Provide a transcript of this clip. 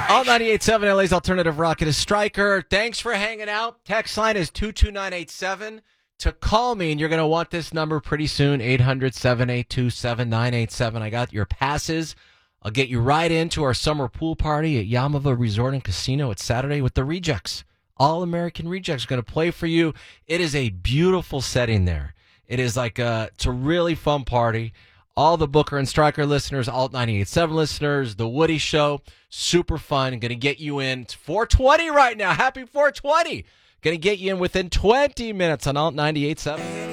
All 98.7 LA's Alternative Rock. It is Stryker. Thanks for hanging out. Text line is 22987. To call me, and you're going to want this number pretty soon, 800-782-7987. I got your passes. I'll get you right into our summer pool party at Yamava Resort and Casino. It's Saturday with the Rejects. All American Rejects going to play for you. It is a beautiful setting there. It is it's a really fun party. All the Booker and Stryker listeners, Alt 98.7 listeners, The Woody Show, super fun. Going to get you in. It's 420 right now. Happy 420. Going to get you in within 20 minutes on Alt 98.7.